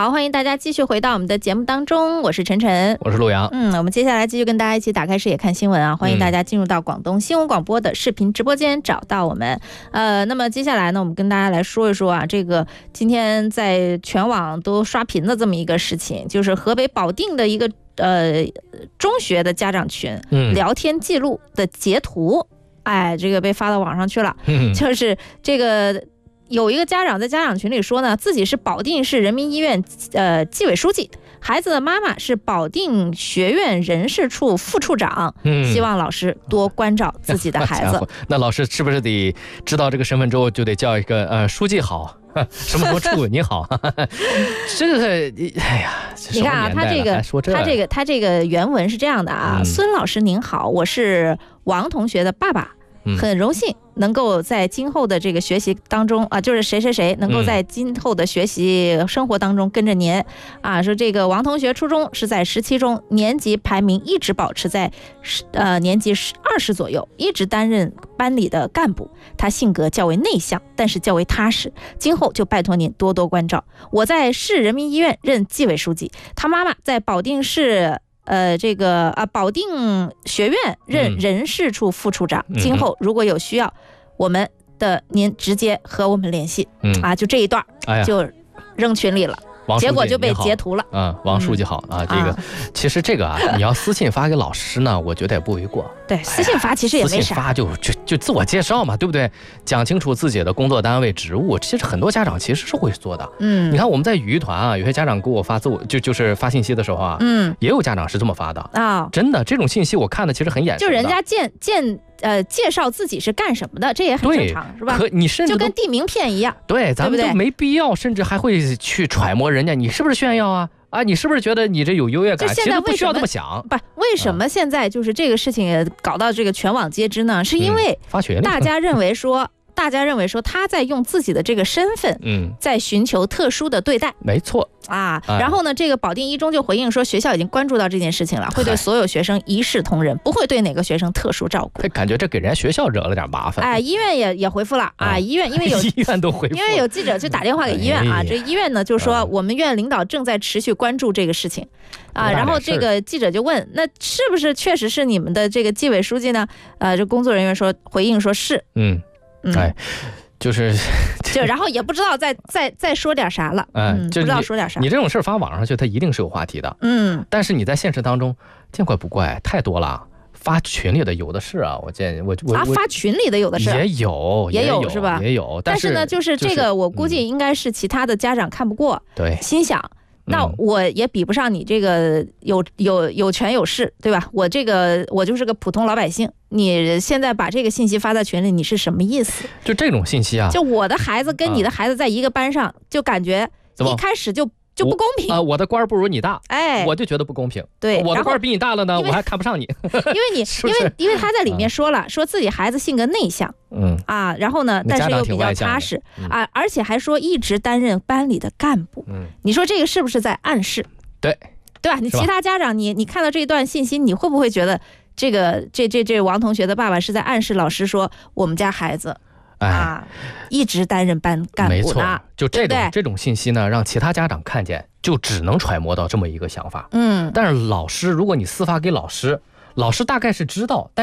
好，欢迎大家继续回到我们的节目当中，我是晨晨， 我是陆阳。 我们接下来继续跟大家一起打开视野看新闻啊！欢迎大家进入到广东新闻广播的视频直播间，找到我们。那么接下来呢，我们跟大家来说一说啊，这个今天在全网都刷屏的这么一个事情，就是河北保定的一个中学的家长群聊天记录的截图，这个被发到网上去了。就是这个有一个家长在家长群里说呢，自己是保定市人民医院纪委书记，孩子的妈妈是保定学院人事处副处长，希望老师多关照自己的孩子。 那老师是不是得知道这个身份之后就得叫一个书记好？什么处你好？这个哎呀， 你看啊，他这个原文是这样的啊，孙老师您好，我是王同学的爸爸。很荣幸能够在今后的这个学习当中啊，就是谁谁谁能够在今后的学习生活当中跟着您啊。说这个王同学初中是在17中，年级排名一直保持在年级20左右，一直担任班里的干部。他性格较为内向，但是较为踏实，今后就拜托您多多关照。我在市人民医院任纪委书记，他妈妈在保定市保定学院任人事处副处长，今后如果有需要，您直接和我们联系。就这一段就扔群里了。结果就被截图了。 王书记好啊，这个其实这个你要私信发给老师呢，我觉得也不为过。 对，私信发其实也没啥， 私信发就自我介绍嘛，对不对？讲清楚自己的工作单位、职务，其实很多家长其实是会做的。你看我们在语团啊，有些家长给我发就是发信息的时候啊，也有家长是这么发的啊。真的，这种信息我看的其实很眼熟的。 就人家介绍自己是干什么的，这也很正常，是吧？ 你甚至就跟递名片一样， 对，咱们都没必要，甚至还会去揣摩人家你是不是炫耀啊？你是不是觉得你这有优越感？其实不需要这么想。 为什么现在就是这个事情也搞到这个全网皆知呢？是因为大家认为说他在用自己的这个身份，在寻求特殊的对待。 没错然后呢，这个保定一中就回应说，学校已经关注到这件事情了，会对所有学生一视同仁，不会对哪个学生特殊照顾。 感觉这给人家学校惹了点麻烦。 医院也回复了医院因为有医院都回复， 因为有记者去打电话给医院这医院呢就说我们院领导正在持续关注这个事情然后这个记者就问，那是不是确实是你们的这个纪委书记呢？这工作人员回应说是。然后也不知道再说点啥了，不知道说点啥。 你这种事发网上去，它一定是有话题的，但是你在现实当中见怪不怪，太多了。发群里的有的是啊，我建议我发群里的有的是， 也有是吧？也有， 但是呢，就是这个我估计应该是其他的家长看不过， 对， 心想。那我也比不上你这个有权有势，对吧？我就是个普通老百姓，你现在把这个信息发在群里，你是什么意思？ 就这种信息啊， 就我的孩子跟你的孩子在一个班上，就感觉一开始就不公平我的官不如你大，我就觉得不公平。 对， 我的官比你大了呢，我还看不上你。 因为他在里面说了，说自己孩子性格内向，然后呢，但是又比较踏实而且还说一直担任班里的干部。你说这个是不是在暗示？ 对吧？你其他家长，你看到这一段信息，你会不会觉得这王同学的爸爸是在暗示老师说我们家孩子？一直担任班干部呢？没错， 就这种信息呢，让其他家长看见，就只能揣摩到这么一个想法。但是老师，如果你私发给老师大概是知道，但